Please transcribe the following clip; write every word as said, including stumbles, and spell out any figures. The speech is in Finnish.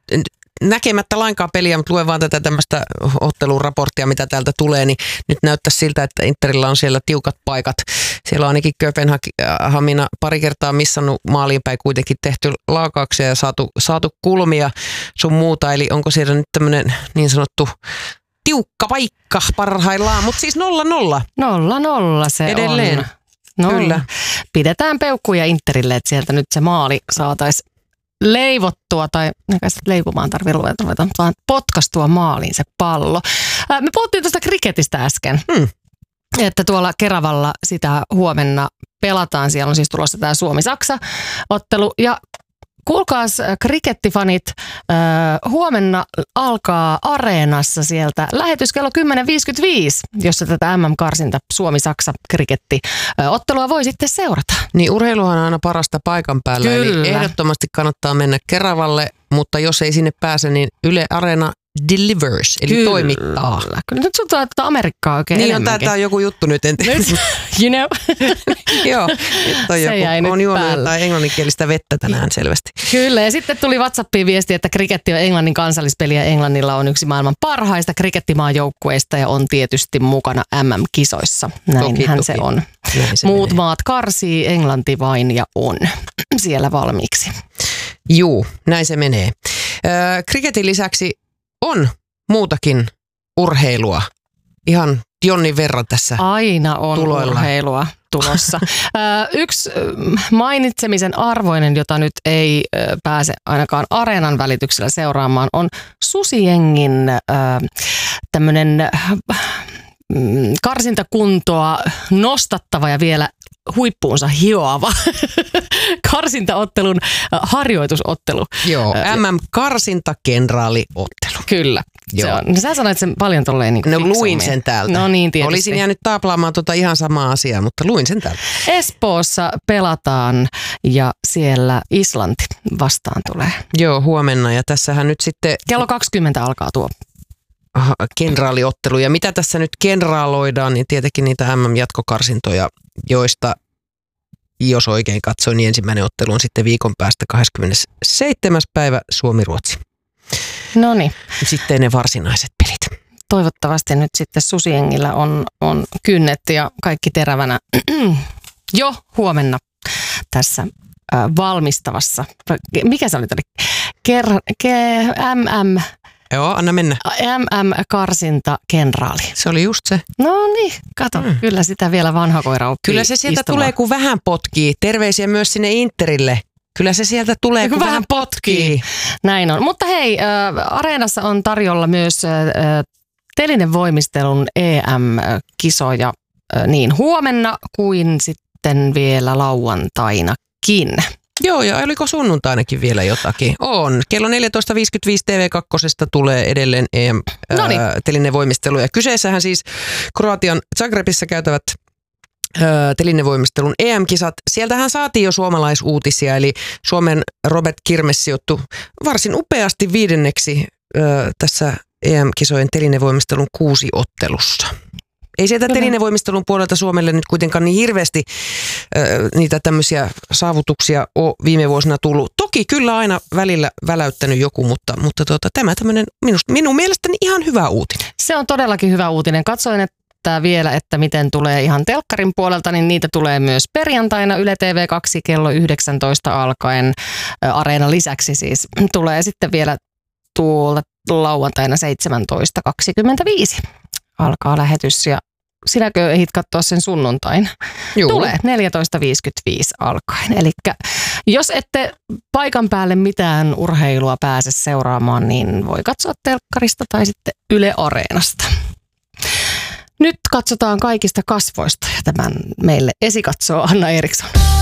näkemättä lainkaan peliä, mutta luen vaan tätä tämmöistä otteluraporttia, mitä täältä tulee, niin nyt näyttää siltä, että Interillä on siellä tiukat paikat. Siellä on ainakin Kööpenhamina pari kertaa missannut maaliin päin kuitenkin tehty laukauksia ja saatu, saatu kulmia sun muuta, eli onko siellä nyt tämmöinen niin sanottu tiukka paikka parhaillaan, mutta siis nolla nolla. Nolla nolla se edelleen. On. No, kyllä. Pidetään peukkuja Interille, että sieltä nyt se maali saataisiin leivottua, tai eikä sitä leipumaan tarvitse ruveta, vaan potkastua maaliin se pallo. Ää, me puhuttiin tuosta kriketistä äsken, hmm. että tuolla Keravalla sitä huomenna pelataan. Siellä on siis tulossa tämä Suomi-Saksa-ottelu. Ja kuulkaas krikettifanit, äh, huomenna alkaa Areenassa sieltä lähetys kello kymmenen viisikymmentäviisi, jossa tätä M M-karsinta Suomi-Saksa-kriketti-ottelua voi sitten seurata. Niin urheiluhan on aina parasta paikan päällä, Kyllä. eli ehdottomasti kannattaa mennä Keravalle, mutta jos ei sinne pääse, niin Yle Areena delivers, eli Kyllä. toimittaa. Kyllä nyt sun tuota Amerikkaa oikein niin enemmänkin. Niin on, tämä on joku juttu nyt. En Nyt, you know. Joo, on, joku, on juonut jotain englanninkielistä vettä tänään selvästi. Kyllä, ja sitten tuli WhatsAppiin viesti, että kriketti on Englannin kansallispeli ja Englannilla on yksi maailman parhaista krikettimaajoukkueista ja on tietysti mukana M M-kisoissa. Näinhän toki, se toki. on. Se Muut menee. Maat karsii, Englanti vain ja on siellä valmiiksi. Juu, näin se menee. Äh, kriketin lisäksi on muutakin urheilua. Ihan jonnin verran tässä Aina on tuloilla. Urheilua tulossa. Yksi mainitsemisen arvoinen, jota nyt ei pääse ainakaan Areenan välityksellä seuraamaan, on Susijengin tämmöinen karsintakuntoa nostattava ja vielä huippuunsa hioava karsintaottelun harjoitusottelu. Joo, M M-karsintakenraaliottelu. Kyllä. Se on. Sä sanoit sen paljon tolleen niin No luin sen täältä. No niin, tietysti. Olisin jäänyt taaplaamaan tota ihan samaa asiaa, mutta luin sen täältä. Espoossa pelataan ja siellä Islanti vastaan tulee. Joo, huomenna ja tässähän nyt sitten kello kaksikymmentä alkaa tuo kenraaliottelu. Ja mitä tässä nyt kenraaloidaan, niin tietenkin niitä M M-jatkokarsintoja, joista, jos oikein katsoin, niin ensimmäinen ottelu on sitten viikon päästä kahdeskymmenesseitsemäs päivä Suomi-Ruotsi. No niin. Sitten ne varsinaiset pelit. Toivottavasti nyt sitten Susijengillä on, on kynnet ja kaikki terävänä jo huomenna tässä äh, valmistavassa. Mikä se oli? Ker, ke, M M Joo, anna mennä. M M-karsinta-kenraali. Se oli just se. No niin, kato. Hmm. Kyllä sitä vielä vanha koira oppii Kyllä se sieltä istumaan. tulee, kun vähän potkii. Terveisiä myös sinne Interille. Kyllä se sieltä tulee, kun, kun vähän potkii. Näin on. Mutta hei, äh, Areenassa on tarjolla myös äh, telinevoimistelun E M-kisoja äh, niin huomenna kuin sitten vielä lauantainakin. Joo, ja oliko sunnuntainakin vielä jotakin? On. Kello neljätoista viisikymmentäviisi T V kaksi tulee edelleen E M-telinevoimistelu. Ja kyseessähän siis Kroatian Zagrebissa käytävät telinevoimistelun E M-kisat. Sieltähän saatiin jo suomalaisuutisia, eli Suomen Robert Kirmes sijoittui varsin upeasti viidenneksi ö, tässä E M-kisojen telinevoimistelun kuusi ottelussa. Ei sieltä Kyllä. telinevoimistelun puolelta Suomelle nyt kuitenkaan niin hirveästi ö, niitä tämmöisiä saavutuksia ole viime vuosina tullut. Toki kyllä aina välillä väläyttänyt joku, mutta, mutta tuota, tämä tämmöinen minusta, minun mielestäni ihan hyvä uutinen. Se on todellakin hyvä uutinen. Katsoin, että vielä, että miten tulee ihan telkkarin puolelta, niin niitä tulee myös perjantaina Yle T V kaksi kello yhdeksäntoista alkaen. Areena lisäksi siis tulee sitten vielä tuolla lauantaina seitsemäntoista kaksikymmentäviisi alkaa lähetys ja sinäkö ehdit katsoa sen sunnuntain? Juu. Tulee neljätoista viisikymmentäviisi alkaen. Eli jos ette paikan päälle mitään urheilua pääse seuraamaan, niin voi katsoa telkkarista tai sitten Yle Areenasta. Nyt katsotaan kaikista kasvoista ja tämän meille esikatsoo Anna Eriksson.